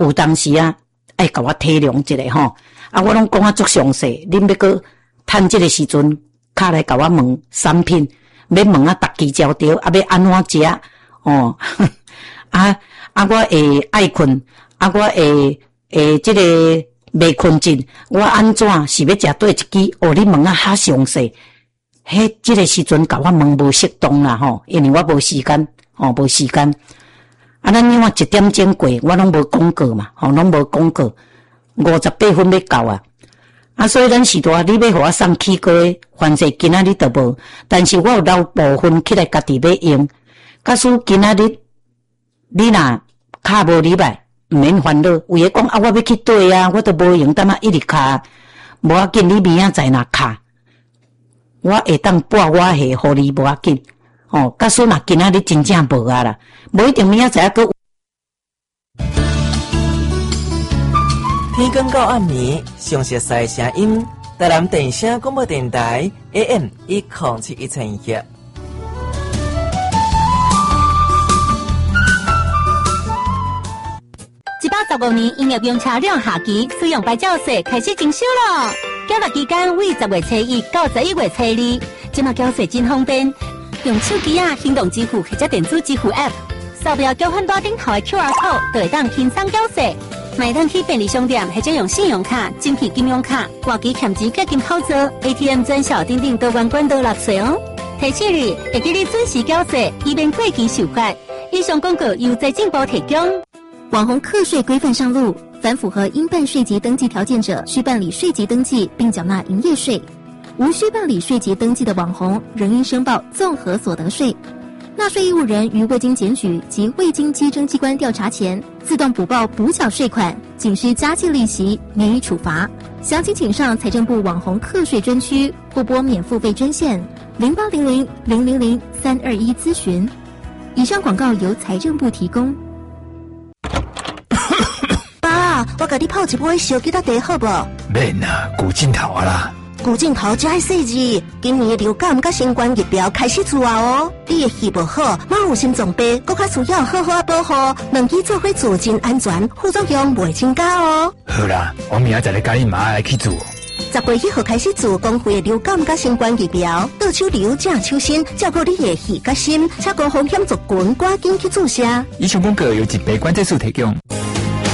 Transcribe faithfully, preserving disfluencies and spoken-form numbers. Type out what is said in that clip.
有当时啊，爱甲我体谅一下吼。啊，我拢讲啊足详细，恁要搁趁这个时阵，卡来甲我问产品，要问啊，逐支招着，啊要安怎食哦？啊啊，我会爱困，啊我会会这个袂困进，我安怎是要食对一支？哦，你问啊较详细。迄这个时阵甲我问无适当啦吼，因为我无时间，吼无时间。啊，咱因为一点钟过，我拢无讲过嘛，吼拢无讲过，五十八分要到啊。啊，所以咱是多，你要互我送起过，凡是今仔日都无，但是我有留部分起来家己要用。假使今仔日你若卡无入来，毋免烦恼。有诶讲啊，我要去对啊，我都无用，等下一直卡，无要紧，你明仔载若卡。我会当拨我下互你无要紧，哦。假使若今仔日真正无啊啦，无一定明仔载还佫。 天光到暗暝，详细赛声音，台南电声广播电台 A M 一零七一千一。 一百十五年营业用车辆下期使用牌照税开始征收了。缴纳期间为十月初一到十一月初二，即马缴税真方便，用手机啊、行动支付或者电子支付 App， 扫描交换单顶头的 Q R code， 就会当轻松缴税。买当去便利商店或者用信用卡、精品金融卡、挂机欠钱结金口座、A T M 转小等等多元管道纳税哦。提醒你，会记你准时缴税，以免过期受罚。以上广告由财政部提供。网红课税规范上路，凡符合应办税籍登记条件者，需办理税籍登记并缴纳营业税；无需办理税籍登记的网红，仍应申报综合所得税。纳税义务人于未经检举及未经稽征机关调查前，自动补报补缴税款，仅需加计利息，免予处罚。详情请上财政部网红课税专区或拨免付费专线零八零零零零零三二一咨询。以上广告由财政部提供。 爸，我甲你泡一杯小吉他茶好无？ 免啊，古镜头啊啦。 古镜头才细致，今年的流感甲新冠疫苗开始出啊哦。你的肺不好，马有心脏病，更加需要好好保护。两支做伙做真安全，副作用袂增加哦。 好啦，我明仔载来甲你妈来去做。 十月一号开始做公费的流感甲新冠疫苗，倒手流正手心，照顾你的肺甲心，且高风险族群赶紧去注射。 以上广告由疾病管制署提供。